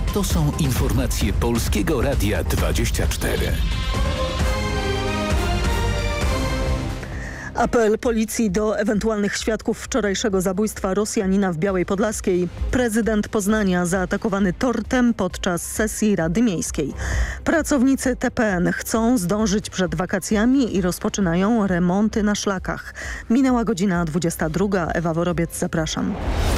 To są informacje Polskiego Radia 24. Apel policji do ewentualnych świadków wczorajszego zabójstwa Rosjanina w Białej Podlaskiej. Prezydent Poznania zaatakowany tortem podczas sesji Rady Miejskiej. Pracownicy TPN chcą zdążyć przed wakacjami i rozpoczynają remonty na szlakach. Minęła godzina 22. Ewa Worobiec, zapraszam.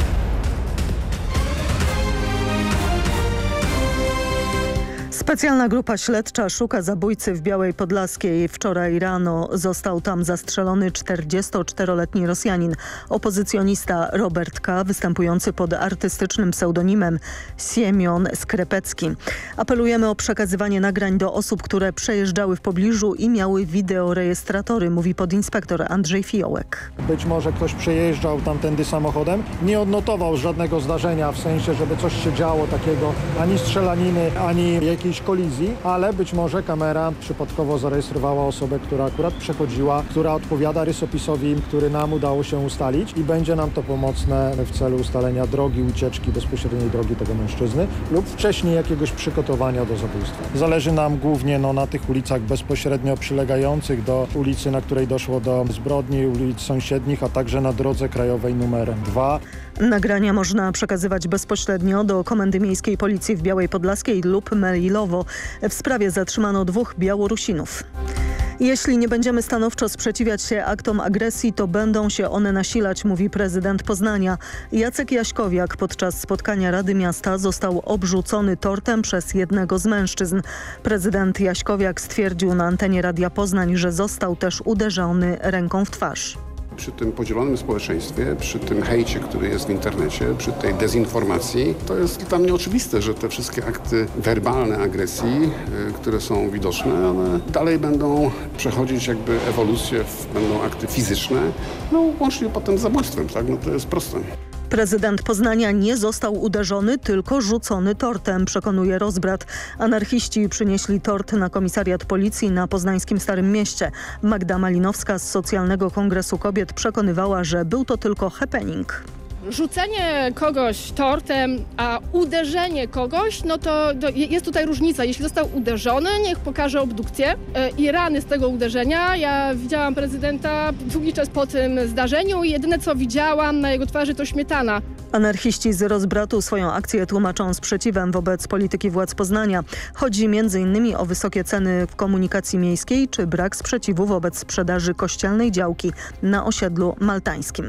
Specjalna grupa śledcza szuka zabójcy w Białej Podlaskiej. Wczoraj rano został tam zastrzelony 44-letni Rosjanin, opozycjonista Robert K., występujący pod artystycznym pseudonimem Siemion Skrepecki. Apelujemy o przekazywanie nagrań do osób, które przejeżdżały w pobliżu i miały wideorejestratory, mówi podinspektor Andrzej Fiołek. Być może ktoś przejeżdżał tamtędy samochodem, nie odnotował żadnego zdarzenia, w sensie, żeby coś się działo takiego, ani strzelaniny, ani jakiejś kolizji, ale być może kamera przypadkowo zarejestrowała osobę, która akurat przechodziła, która odpowiada rysopisowi, który nam udało się ustalić i będzie nam to pomocne w celu ustalenia drogi ucieczki, bezpośredniej drogi tego mężczyzny lub wcześniej jakiegoś przygotowania do zabójstwa. Zależy nam głównie na tych ulicach bezpośrednio przylegających do ulicy, na której doszło do zbrodni, ulic sąsiednich, a także na drodze krajowej numer 2. Nagrania można przekazywać bezpośrednio do Komendy Miejskiej Policji w Białej Podlaskiej lub mailowo. W sprawie zatrzymano 2 Białorusinów. Jeśli nie będziemy stanowczo sprzeciwiać się aktom agresji, to będą się one nasilać, mówi prezydent Poznania. Jacek Jaśkowiak podczas spotkania Rady Miasta został obrzucony tortem przez jednego z mężczyzn. Prezydent Jaśkowiak stwierdził na antenie Radia Poznań, że został też uderzony ręką w twarz. Przy tym podzielonym społeczeństwie, przy tym hejcie, który jest w internecie, przy tej dezinformacji, to jest dla mnie oczywiste, że te wszystkie akty werbalne agresji, które są widoczne, one dalej będą przechodzić jakby ewolucję, będą akty fizyczne, łącznie potem z zabójstwem, tak? To jest proste. Prezydent Poznania nie został uderzony, tylko rzucony tortem, przekonuje Rozbrat. Anarchiści przynieśli tort na komisariat policji na poznańskim Starym Mieście. Magda Malinowska z Socjalnego Kongresu Kobiet przekonywała, że był to tylko happening. Rzucenie kogoś tortem, a uderzenie kogoś, to jest tutaj różnica. Jeśli został uderzony, niech pokaże obdukcję i rany z tego uderzenia. Ja widziałam prezydenta długi czas po tym zdarzeniu i jedyne co widziałam na jego twarzy to śmietana. Anarchiści z Rozbratu swoją akcję tłumaczą sprzeciwem wobec polityki władz Poznania. Chodzi m.in. o wysokie ceny w komunikacji miejskiej czy brak sprzeciwu wobec sprzedaży kościelnej działki na osiedlu maltańskim.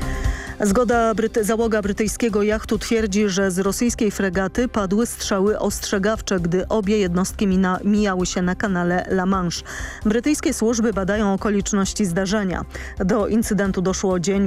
Załoga brytyjskiego jachtu twierdzi, że z rosyjskiej fregaty padły strzały ostrzegawcze, gdy obie jednostki mijały się na kanale La Manche. Brytyjskie służby badają okoliczności zdarzenia. Do incydentu doszło dzień